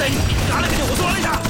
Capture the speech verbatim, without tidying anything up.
拿来给你，我送了一下。